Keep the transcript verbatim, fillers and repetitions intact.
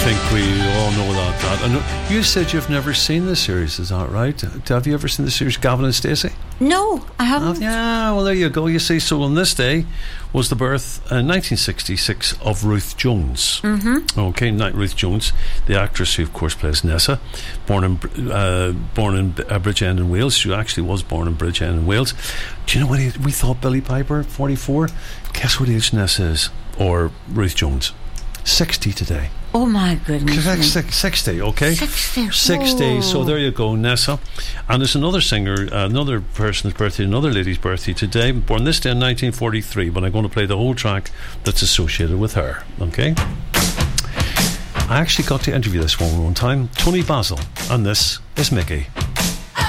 think we all know that. that. And you said you've never seen the series, is that right? Have you ever seen the series Gavin and Stacey? No, I haven't. Oh, yeah, well, there you go. You see, so on this day was the birth in uh, nineteen sixty-six of Ruth Jones. Mm-hmm. Okay, not Ruth Jones, the actress who, of course, plays Nessa, born in uh, born in uh, Bridgend in Wales. She actually was born in Bridgend in Wales. Do you know what he, we thought? Billy Piper, forty-four. Guess what age Nessa is, or Ruth Jones? sixty today. Oh my goodness. sixty, okay? sixty. sixty, so there you go, Nessa. And there's another singer, uh, another person's birthday, another lady's birthday today, born this day in nineteen forty-three, but I'm going to play the whole track that's associated with her, okay? I actually got to interview this woman one time, Tony Basil, and this is Mickey.